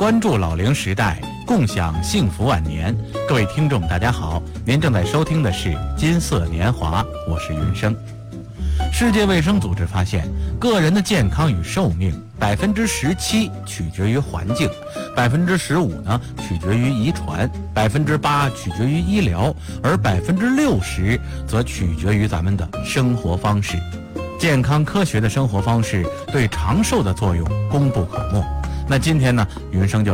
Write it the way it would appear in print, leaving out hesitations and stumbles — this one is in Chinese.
关注老龄时代，共享幸福晚年。各位听众大家好，您正在收听的是金色年华，我是云生。世界卫生组织发现，个人的健康与寿命17%取决于环境，15%呢取决于遗传，8%取决于医疗，而60%则取决于咱们的生活方式。健康科学的生活方式对长寿的作用功不可没。那今天呢，云生就